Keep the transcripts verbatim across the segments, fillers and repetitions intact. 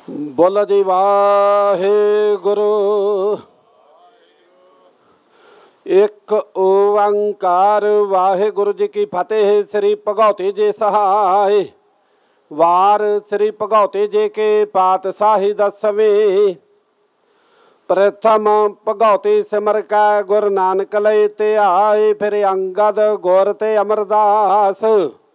ਬੋਲੋ ਜੀ ਵਾਹਿਗੁਰੂ। ਇੱਕ ਓੰਕਾਰ ਵਾਹਿਗੁਰੂ ਜੀ ਕੀ ਫਤਿਹ। ਸ੍ਰੀ ਭਗਉਤੀ ਜੀ ਸਹਾਇ। ਵਾਰ ਸ੍ਰੀ ਭਗਉਤੀ ਜੀ ਕੇ ਪਾਤਸ਼ਾਹੀ ਦਸਵੇਂ। ਪ੍ਰਥਮ ਭਗਉਤੀ ਸਿਮਰ ਕੈ ਗੁਰੂ ਨਾਨਕ ਲਈ ਧਿਆਏ। ਫਿਰ ਅੰਗਦ ਗੁਰ ਤੇ ਅਮਰਦਾਸ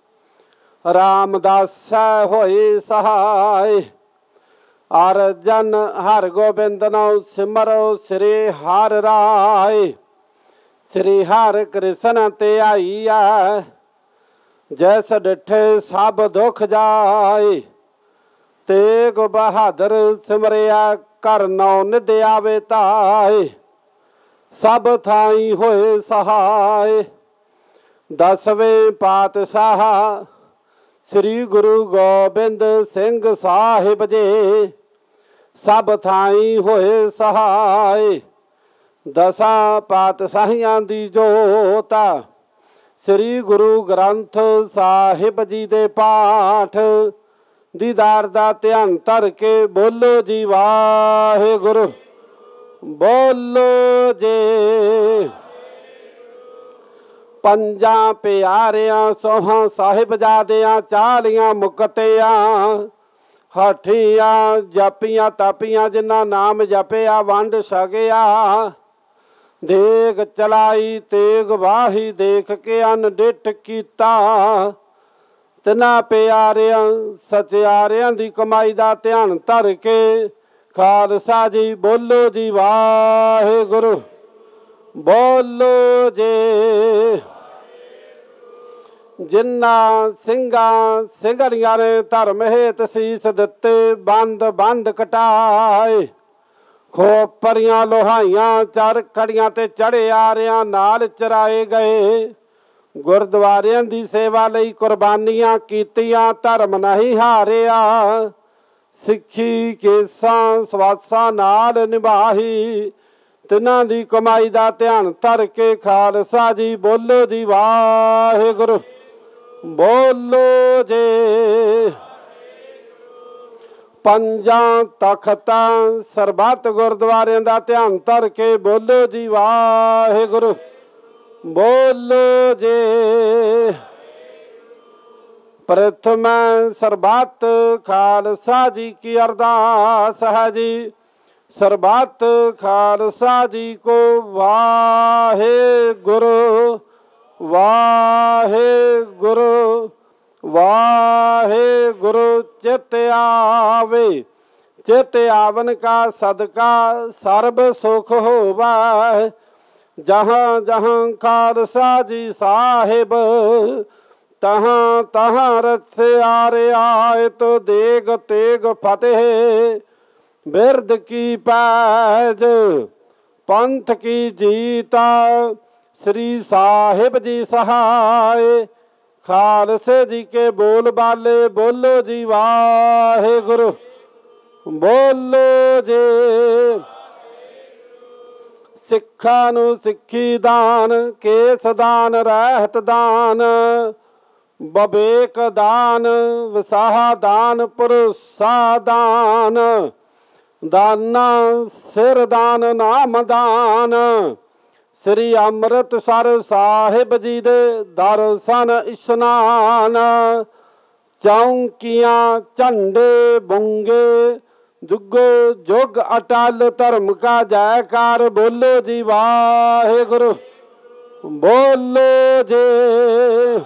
ਰਾਮਦਾਸ ਹੋਈ ਸਹਾਇ। ਅਰਜਨ ਹਰ ਗੋਬਿੰਦ ਨਉ ਸਿਮਰੋ ਸ੍ਰੀ ਹਰਿ ਰਾਇ। ਸ੍ਰੀ ਹਰਿ ਕ੍ਰਿਸ਼ਨ ਧਿਆਈਐ ਜੈਸ ਡਿਠੇ ਸਭ ਦੁਖ ਜਾਏ। ਤੇਗ ਬਹਾਦਰ ਸਿਮਰਿਆ ਘਰ ਨੌ ਨਿਧ ਆਵੇ ਧਾਏ। ਸਭ ਥਾਈ ਹੋਏ ਸਹਾਇ। ਦਸਵੇਂ ਪਾਤਸ਼ਾਹ ਸ੍ਰੀ ਗੁਰੂ ਗੋਬਿੰਦ ਸਿੰਘ ਸਾਹਿਬ ਜੀ ਸਭ ਥਾਈ ਹੋਏ ਸਹਾਇ। ਦਸਾਂ ਪਾਤਸ਼ਾਹੀਆਂ ਦੀ ਜੋਤ ਸ੍ਰੀ ਗੁਰੂ ਗ੍ਰੰਥ ਸਾਹਿਬ ਜੀ ਦੇ ਪਾਠ ਦੀਦਾਰ ਦਾ ਧਿਆਨ ਧਰ ਕੇ ਬੋਲੋ ਜੀ ਵਾਹਿਗੁਰੂ। ਬੋਲੋ ਜੀ। ਪੰਜਾਂ ਪਿਆਰਿਆਂ ਸੋਹਾਂ ਸਾਹਿਬਜ਼ਾਦਿਆਂ ਚਾਲੀਆਂ ਮੁਕਤਿਆਂ ਹਾਠੀਆਂ ਜਪੀਆਂ ਤਾਪੀਆਂ ਜਿਨ੍ਹਾਂ ਨਾਮ ਜਪਿਆ ਵੰਡ ਛਕਿਆ। ਦੇਗ ਚਲਾਈ ਤੇਗ ਵਾਹੀ ਦੇਖ ਕੇ ਅਨਡਿਠ ਕੀਤਾ। ਤਿੰਨਾਂ ਪਿਆਰਿਆਂ ਸਚਿਆਰਿਆਂ ਦੀ ਕਮਾਈ ਦਾ ਧਿਆਨ ਧਰ ਕੇ ਖਾਲਸਾ ਜੀ ਬੋਲੋ ਜੀ ਵਾਹਿਗੁਰੂ। ਬੋਲੋ ਜੀ। ਜਿਨ੍ਹਾਂ ਸਿੰਘਾਂ ਸਿੰਘਣੀਆਂ ਨੇ ਧਰਮ ਹੇਤ ਸੀਸ ਦਿੱਤੇ ਬੰਦ ਬੰਦ ਕਟਾਏ। ਖੋਪਰੀਆਂ ਲੋਹਾਈਆਂ ਚਰ ਖੜੀਆਂ ਤੇ ਚੜ੍ਹੇ ਆਰਿਆਂ ਨਾਲ ਚਰਾਏ ਗਏ। ਗੁਰਦੁਆਰਿਆਂ ਦੀ ਸੇਵਾ ਲਈ ਕੁਰਬਾਨੀਆਂ ਕੀਤੀਆਂ ਧਰਮ ਨਹੀਂ ਹਾਰਿਆ। ਸਿੱਖੀ ਕੇਸਾਂ ਸਵਾਸਾਂ ਨਾਲ ਨਿਭਾਈ। ਤਿੰਨਾਂ ਦੀ ਕਮਾਈ ਦਾ ਧਿਆਨ ਧਰ ਕੇ ਖਾਲਸਾ ਜੀ ਬੋਲੋ ਜੀ ਵਾਹਿਗੁਰੂ। ਬੋਲੋ ਜੀ। ਪੰਜਾਂ ਤਖਤਾਂ ਸਰਬੱਤ ਗੁਰਦੁਆਰਿਆਂ ਦਾ ਧਿਆਨ ਧਰ ਕੇ ਬੋਲੋ ਜੀ ਵਾਹਿਗੁਰੂ। ਬੋਲੋ ਜੀ। ਪ੍ਰਥਮ ਸਰਬੱਤ ਖਾਲਸਾ ਜੀ ਕੀ ਅਰਦਾਸ ਹੈ ਜੀ। ਸਰਬੱਤ ਖਾਲਸਾ ਜੀ ਕੋ ਵਾਹਿਗੁਰੂ ਵਾਹਿਗੁਰੂ ਵਾਹਿਗੁਰੂ। ਚਿਤ ਆਵੇ ਚਿਤ ਆਵਨ ਕਾ ਸਦਕਾ ਸਰਬ ਸੁਖ ਹੋਵੈ। ਜਹਾਂ ਜਹਾਂ ਖਾਲਸਾ ਜੀ ਸਾਹਿਬ ਤਹਾਂ ਤਹਾਂ ਰਸਿਆ ਰਿਆਇਤ ਦੇਗ ਤੇਗ ਫਤਿਹ। ਬਿਰਦ ਕੀ ਪੈਜ ਪੰਥ ਕੀ ਜੀਤਾ ਸ੍ਰੀ ਸਾਹਿਬ ਜੀ ਸਹਾਇ। ਖਾਲਸੇ ਜੀ ਕੇ ਬੋਲ ਬਾਲੇ ਬੋਲੋ ਜੀ ਵਾਹਿਗੁਰੂ। ਬੋਲੋ ਜੀ। ਸਿੱਖਾਂ ਨੂੰ ਸਿੱਖੀ ਦਾਨ ਕੇਸ ਦਾਨ ਰਹਿਤ ਦਾਨ ਬਵੇਕ ਦਾਨ ਵਿਸਾਹਾ ਦਾਨ ਪੁਰਸਾ ਦਾਨ ਦਾਨਾ ਸਿਰ ਦਾਨ ਨਾਮ ਦਾਨ। ਸ੍ਰੀ ਅੰਮ੍ਰਿਤਸਰ ਸਾਹਿਬ ਜੀ ਦੇ ਦਰਸ਼ਨ ਇਸ਼ਨਾਨ। ਚੌਂਕੀਆਂ ਝੰਡੇ ਬੁੰਗੇ ਜੁਗੋ ਜੁਗ ਅਟਲ ਧਰਮ ਕਾ ਜੈਕਾਰ ਬੋਲੋ ਜੀ ਵਾਹਿਗੁਰੂ। ਬੋਲੋ ਜੀ।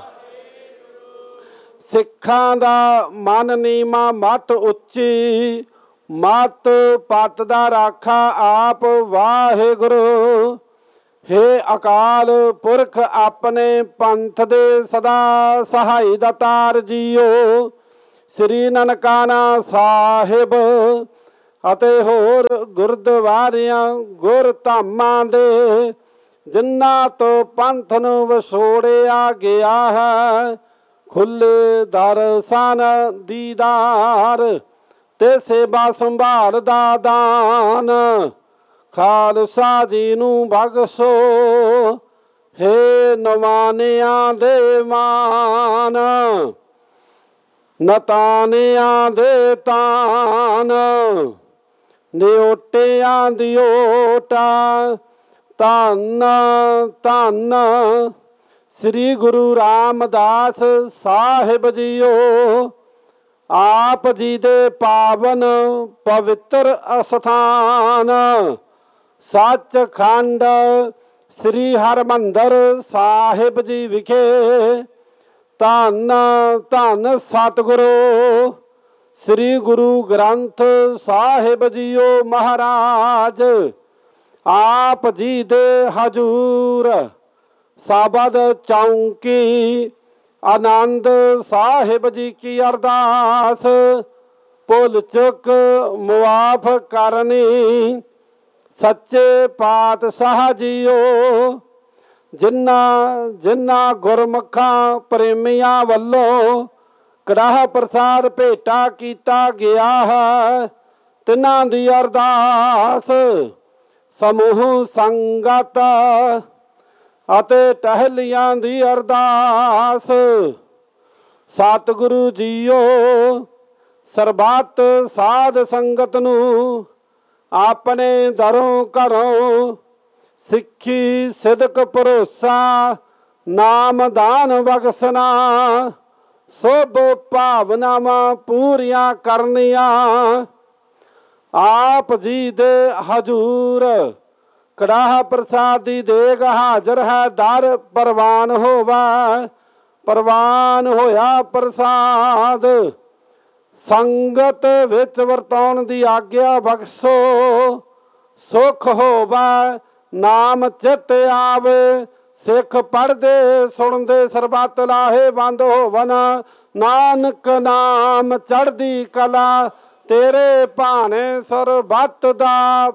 ਸਿੱਖਾਂ ਦਾ ਮਨ ਨੀਵਾਂ ਮੱਤ ਉੱਚੀ ਮੱਤ ਪੱਤ ਦਾ ਰਾਖਾ ਆਪ ਵਾਹਿਗੁਰੂ। ਹੇ ਅਕਾਲ ਪੁਰਖ ਆਪਣੇ ਪੰਥ ਦੇ ਸਦਾ ਸਹਾਈ ਦਾਤਾਰ ਜੀਓ। ਸ੍ਰੀ ਨਨਕਾਣਾ ਸਾਹਿਬ ਅਤੇ ਹੋਰ ਗੁਰਦੁਆਰਿਆਂ ਗੁਰਧਾਮਾਂ ਦੇ ਜਿਨ੍ਹਾਂ ਤੋਂ ਪੰਥ ਨੂੰ ਵਿਛੋੜਿਆ ਗਿਆ ਹੈ ਖੁੱਲ੍ਹੇ ਦਰਸ਼ਨ ਦੀਦਾਰ ਤੇ ਸੇਵਾ ਸੰਭਾਲ ਦਾ ਦਾਨ ਖਾਲਸਾ ਜੀ ਨੂੰ ਬਖਸ਼ੋ। ਹੇ ਨਵਾਨਿਆਂ ਦੇ ਮਾਨ ਨਤਾਨਿਆਂ ਦੇ ਤਾਨ ਨਿਓਟਿਆਂ ਦੀ ਓਟਾ। ਧੰਨ ਧੰਨ ਸ੍ਰੀ ਗੁਰੂ ਰਾਮਦਾਸ ਸਾਹਿਬ ਜੀਓ। ਆਪ ਜੀ ਦੇ ਪਾਵਨ ਪਵਿੱਤਰ ਅਸਥਾਨ ਸੱਚਖੰਡ ਸ੍ਰੀ ਹਰਿਮੰਦਰ ਸਾਹਿਬ ਜੀ ਵਿਖੇ ਧੰਨ ਧੰਨ ਸਤਿਗੁਰੂ ਸ੍ਰੀ ਗੁਰੂ ਗ੍ਰੰਥ ਸਾਹਿਬ ਜੀਓ ਮਹਾਰਾਜ। ਆਪ ਜੀ ਦੇ ਹਜੂਰ ਸਾਬਦ ਚੌਂਕੀ ਆਨੰਦ ਸਾਹਿਬ ਜੀ ਕੀ ਅਰਦਾਸ ਭੁੱਲ ਚੁੱਕ ਮੁਆਫ ਕਰਨੀ। ਸੱਚੇ ਪਾਤਸ਼ਾਹ ਜੀਓ ਜਿਨ੍ਹਾਂ ਜਿਨ੍ਹਾਂ ਗੁਰਮੁਖਾਂ ਪ੍ਰੇਮੀਆਂ ਵੱਲੋਂ ਕੜਾਹ ਪ੍ਰਸਾਦ ਭੇਟਾ ਕੀਤਾ ਗਿਆ ਹੈ ਤਿਨਾਂ ਦੀ ਅਰਦਾਸ ਸਮੂਹ ਸੰਗਤ ਅਤੇ ਟਹਿਲੀਆਂ ਦੀ ਅਰਦਾਸ। ਸਤਿਗੁਰੂ ਜੀਓ ਸਰਬੱਤ ਸਾਧ ਸੰਗਤ ਨੂੰ ਆਪਣੇ ਦਰੋਂ ਘਰੋਂ ਸਿੱਖੀ ਸਿਦਕ ਭਰੋਸਾ ਨਾਮ ਦਾਨ ਬਖਸ਼ਣਾ ਸਭ ਭਾਵਨਾਵਾਂ ਪੂਰੀਆਂ ਕਰਨੀਆਂ। ਆਪ ਜੀ ਦੇ ਹਜੂਰ ਕੜਾਹ ਪ੍ਰਸਾਦ ਦੀ ਦੇਗ ਹਾਜ਼ਰ ਹੈ ਦਰ ਪ੍ਰਵਾਨ ਹੋਵਾ। ਪ੍ਰਵਾਨ ਹੋਇਆ ਪ੍ਰਸਾਦ ਸੰਗਤ ਵਿੱਚ ਵਰਤਾਉਣ ਦੀ ਆਗਿਆ ਬਖਸ਼ੋ। ਸੁਖ ਹੋਵਾ ਨਾਮ ਚਿਤ ਆਵੇ ਸਿੱਖ ਪੜ੍ਹਦੇ ਸੁਣਦੇ ਸਰਬੱਤ ਲਾਹੇਵੰਦ ਹੋਵਨ। ਨਾਨਕ ਨਾਮ ਚੜ੍ਹਦੀ ਕਲਾ ਤੇਰੇ ਭਾਣੇ ਸਰਬੱਤ ਦਾ